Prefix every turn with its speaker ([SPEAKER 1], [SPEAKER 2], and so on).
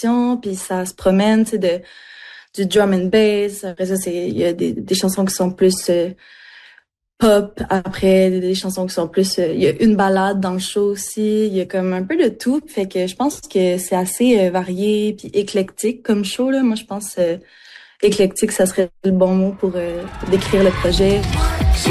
[SPEAKER 1] d'action, puis ça se promène, tu sais, du drum and bass. Après ça, il y a des chansons qui sont plus pop. Après, des chansons qui sont plus... il y a une ballade dans le show aussi. Il y a comme un peu de tout. Fait que je pense que c'est assez varié puis éclectique comme show, là. Moi, je pense éclectique, ça serait le bon mot pour décrire le projet.